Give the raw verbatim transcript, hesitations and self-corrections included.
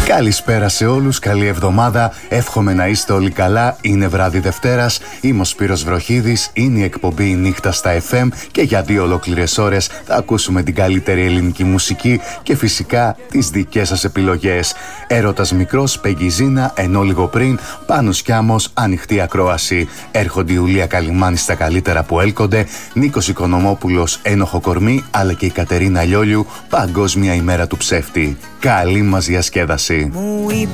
Καλησπέρα σε όλους, καλή εβδομάδα. Εύχομαι να είστε όλοι καλά. Είναι βράδυ Δευτέρας. Είμαι ο Σπύρος Βροχίδης. Είναι η εκπομπή η Νύχτα στα εφ εμ και για δύο ολόκληρες ώρες θα ακούσουμε την καλύτερη ελληνική μουσική και φυσικά τις δικές σας επιλογές. Έρωτας μικρός, Πεγκιζίνα, ενώ λίγο πριν, Πάνος Κιάμος, ανοιχτή ακρόαση. Έρχονται η Ιουλία Καλυμάνη στα καλύτερα που έλκονται, Νίκος Οικονομόπουλος, ένοχο κορμί, αλλά και η Κατερίνα Λιόλιου, Παγκόσμια ημέρα του ψεύτη. Καλή μας διασκέδαση. Μου είπε